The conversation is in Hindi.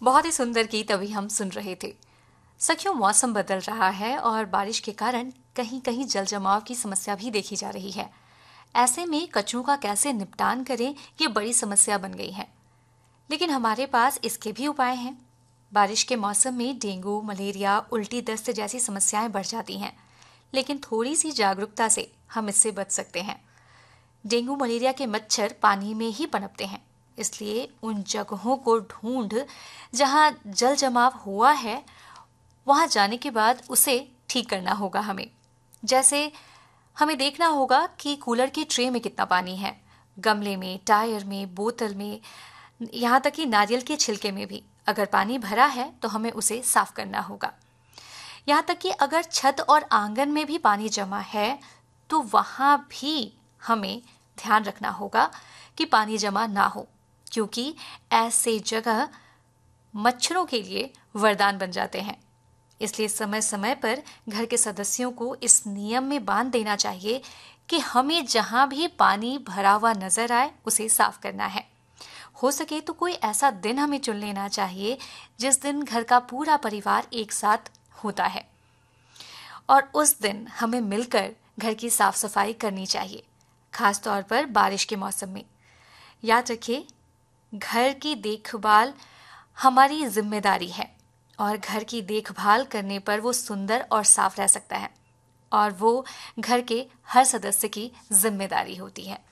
बहुत ही सुंदर गीत अभी हम सुन रहे थे। सखियों, मौसम बदल रहा है और बारिश के कारण कहीं कहीं जल जमाव की समस्या भी देखी जा रही है। ऐसे में कचरों का कैसे निपटान करें, ये बड़ी समस्या बन गई है। लेकिन हमारे पास इसके भी उपाय हैं। बारिश के मौसम में डेंगू, मलेरिया, उल्टी दस्त जैसी समस्याएं बढ़ जाती हैं, लेकिन थोड़ी सी जागरूकता से हम इससे बच सकते हैं। डेंगू मलेरिया के मच्छर पानी में ही पनपते हैं, इसलिए उन जगहों को ढूंढ जहां जल जमाव हुआ है वहां जाने के बाद उसे ठीक करना होगा हमें। जैसे हमें देखना होगा कि कूलर की ट्रे में कितना पानी है, गमले में, टायर में, बोतल में, यहाँ तक कि नारियल के छिलके में भी अगर पानी भरा है तो हमें उसे साफ करना होगा। यहाँ तक कि अगर छत और आंगन में भी पानी जमा है तो वहां भी हमें ध्यान रखना होगा कि पानी जमा ना हो, क्योंकि ऐसे जगह मच्छरों के लिए वरदान बन जाते हैं। इसलिए समय समय पर घर के सदस्यों को इस नियम में बांध देना चाहिए कि हमें जहां भी पानी भरा हुआ नजर आए उसे साफ करना है। हो सके तो कोई ऐसा दिन हमें चुन लेना चाहिए जिस दिन घर का पूरा परिवार एक साथ होता है और उस दिन हमें मिलकर घर की साफ सफाई करनी चाहिए, खास तौर पर बारिश के मौसम में। याद रखिए, घर की देखभाल हमारी जिम्मेदारी है और घर की देखभाल करने पर वो सुंदर और साफ रह सकता है और वो घर के हर सदस्य की जिम्मेदारी होती है।